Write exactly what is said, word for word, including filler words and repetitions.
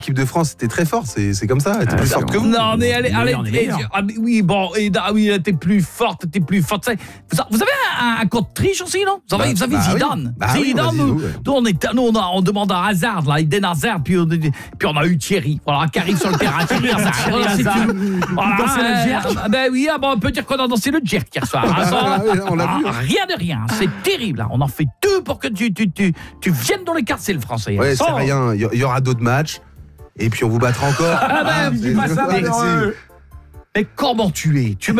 L'équipe de France était très forte, c'est, c'est comme ça, elle était Ah, plus c'est forte bon. que vous. Non, mais elle est. On est elle est- meilleurs, on est et- meilleurs. ah, mais oui, bon, et, ah, oui, elle était plus forte, elle était plus forte. Ça, Vous, vous avez un, un compte triche aussi, non Vous avez, Bah, vous avez bah oui. Zidane. Bah oui, Zidane, vas-y, nous, ouais. nous, on, est, nous on, a, on demande un Hazard, là, Eden Hazard, puis on, puis on a eu Thierry, voilà, qui arrive sur le terrain. Thierry Hazard, Thierry voilà, c'est Hazard. tout. Voilà, Il dansait le euh, jerk. ah, ben oui, ah, bon, on peut dire qu'on a dansé le jerk hier soir. hein, ça, Ah, oui, on l'a vu. ah, rien de rien, c'est terrible. Hein. On en fait deux pour que tu, tu, tu, tu viennes dans les quartiers, le français. Ouais, Ça, c'est rien, il y, y aura d'autres matchs. Et puis on vous battra encore. Ah ben, Ah, dis c'est- pas ça, c'est- mais, c'est- mais comment tu es Tu me